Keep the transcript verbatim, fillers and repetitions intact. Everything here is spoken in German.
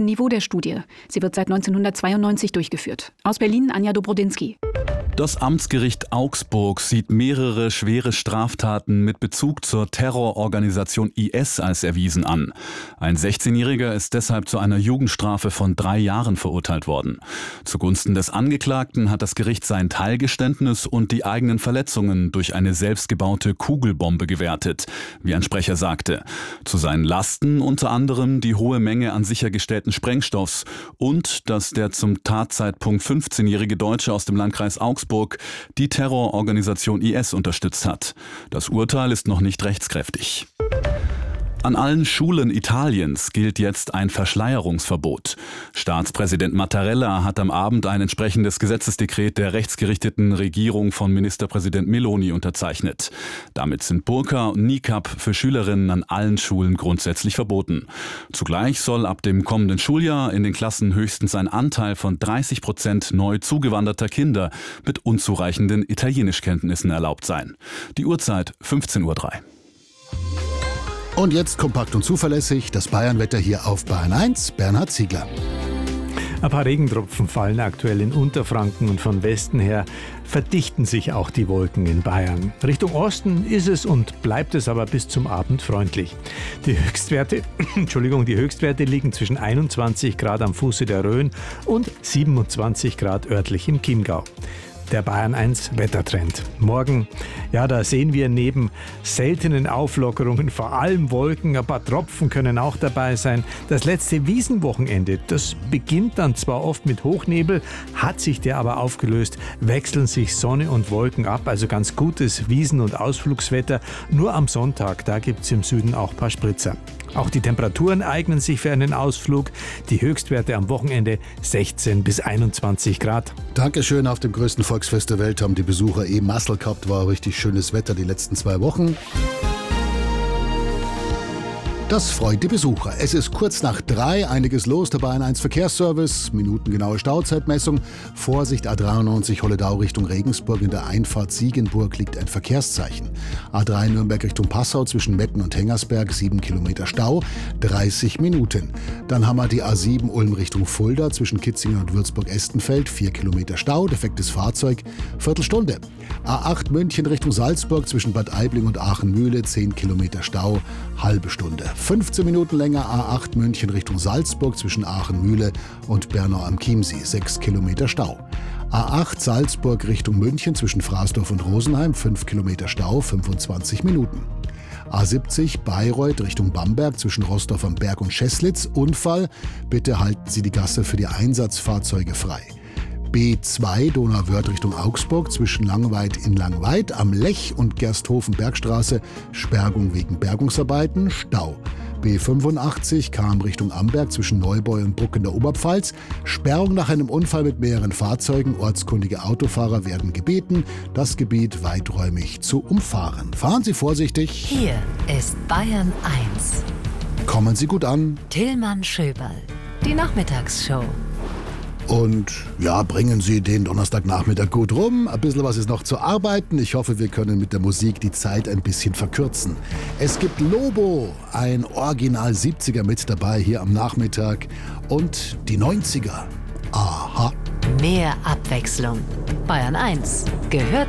höchsten Niveau der Studie. Sie wird seit neunzehnhundertzweiundneunzig durchgeführt. Aus Berlin Anja Dobrodinsky. Das Amtsgericht Augsburg sieht mehrere schwere Straftaten mit Bezug zur Terrororganisation I S als erwiesen an. Ein sechzehnjähriger ist deshalb zu einer Jugendstrafe von drei Jahren verurteilt worden. Zugunsten des Angeklagten hat das Gericht sein Teilgeständnis und die eigenen Verletzungen durch eine selbstgebaute Kugelbombe gewertet, wie ein Sprecher sagte. Zu seinen Lasten unter anderem die hohe Menge an sichergestellten Sprengstoffs und dass der zum Tatzeitpunkt fünfzehnjährige Deutsche aus dem Landkreis Augsburg die Terrororganisation I S unterstützt hat. Das Urteil ist noch nicht rechtskräftig. An allen Schulen Italiens gilt jetzt ein Verschleierungsverbot. Staatspräsident Mattarella hat am Abend ein entsprechendes Gesetzesdekret der rechtsgerichteten Regierung von Ministerpräsident Meloni unterzeichnet. Damit sind Burka und Niqab für Schülerinnen an allen Schulen grundsätzlich verboten. Zugleich soll ab dem kommenden Schuljahr in den Klassen höchstens ein Anteil von dreißig Prozent neu zugewanderter Kinder mit unzureichenden Italienischkenntnissen erlaubt sein. Die Uhrzeit fünfzehn Uhr drei. Und jetzt kompakt und zuverlässig das Bayernwetter hier auf Bayern eins. Bernhard Ziegler. Ein paar Regentropfen fallen aktuell in Unterfranken und von Westen her verdichten sich auch die Wolken in Bayern. Richtung Osten ist es und bleibt es aber bis zum Abend freundlich. Die Höchstwerte, Entschuldigung, die Höchstwerte liegen zwischen einundzwanzig Grad am Fuße der Rhön und siebenundzwanzig Grad örtlich im Chiemgau. Der Bayern eins Wettertrend. Morgen, ja, da sehen wir neben seltenen Auflockerungen vor allem Wolken, ein paar Tropfen können auch dabei sein. Das letzte Wiesenwochenende, das beginnt dann zwar oft mit Hochnebel, hat sich der aber aufgelöst, wechseln sich Sonne und Wolken ab, also ganz gutes Wiesen- und Ausflugswetter. Nur am Sonntag, da gibt es im Süden auch ein paar Spritzer. Auch die Temperaturen eignen sich für einen Ausflug. Die Höchstwerte am Wochenende sechzehn bis einundzwanzig Grad. Dankeschön. Auf dem größten Volksfest der Welt haben die Besucher eh Massel gehabt. War richtig schönes Wetter die letzten zwei Wochen. Das freut die Besucher. Es ist kurz nach drei, einiges los. Der Bayern eins Verkehrsservice, minutengenaue Stauzeitmessung. Vorsicht, A dreiundneunzig Holledau Richtung Regensburg. In der Einfahrt Siegenburg liegt ein Verkehrszeichen. A drei Nürnberg Richtung Passau zwischen Metten und Hengersberg, sieben Kilometer Stau, dreißig Minuten. Dann haben wir die A sieben Ulm Richtung Fulda zwischen Kitzingen und Würzburg-Estenfeld, vier Kilometer Stau, defektes Fahrzeug, Viertelstunde. A acht München Richtung Salzburg zwischen Bad Aibling und Aachen-Mühle, zehn Kilometer Stau, halbe Stunde. fünfzehn Minuten länger A acht München Richtung Salzburg zwischen Aachen-Mühle und Bernau am Chiemsee, sechs Kilometer Stau. A acht Salzburg Richtung München zwischen Fraßdorf und Rosenheim, fünf Kilometer Stau, fünfundzwanzig Minuten. A siebzig Bayreuth Richtung Bamberg zwischen Rostorf am Berg und Scheßlitz, Unfall. Bitte halten Sie die Gasse für die Einsatzfahrzeuge frei. B zwei Donauwörth Richtung Augsburg zwischen Langweid in Langweid am Lech und Gersthofen-Bergstraße, Sperrung wegen Bergungsarbeiten, Stau. B fünfundachtzig Cham Richtung Amberg zwischen Neubeu und Bruck in der Oberpfalz, Sperrung nach einem Unfall mit mehreren Fahrzeugen, ortskundige Autofahrer werden gebeten, das Gebiet weiträumig zu umfahren. Fahren Sie vorsichtig. Hier ist Bayern eins. Kommen Sie gut an. Tillmann Schöberl, die Nachmittagsshow. Und ja, bringen Sie den Donnerstagnachmittag gut rum. Ein bisschen was ist noch zu arbeiten. Ich hoffe, wir können mit der Musik die Zeit ein bisschen verkürzen. Es gibt Lobo, ein Original siebziger mit dabei hier am Nachmittag. Und die neunziger. Aha. Mehr Abwechslung. Bayern eins gehört